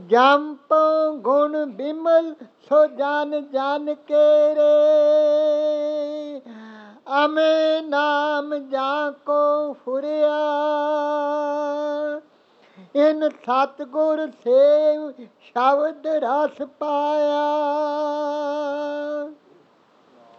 Jump ਗੁਣ ਬਿਮਲ ਸੋ ਜਨ ਜਨ ਕੇ ਰੇ। ਅਮੇ ਨਾਮ ਜਾਂ ਕੋ ਫੁਰਿਆ ਇਨ ਸਤਿਗੁਰ ਸੇਵ ਸ਼ਬਦ ਰਸ ਪਾਇਆ।